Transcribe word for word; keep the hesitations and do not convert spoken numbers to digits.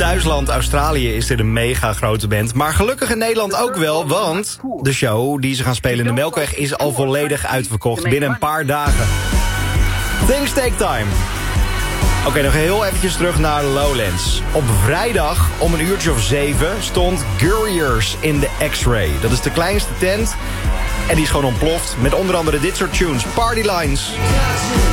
thuisland Australië is dit een mega grote band. Maar gelukkig in Nederland ook wel, want de show die ze gaan spelen in de Melkweg is al volledig uitverkocht binnen een paar dagen. Things take time. Oké, okay, nog heel eventjes terug naar Lowlands. Op vrijdag om een uurtje of zeven stond Gurriers in de X-Ray. Dat is de kleinste tent en die is gewoon ontploft met onder andere dit soort tunes. Party Lines.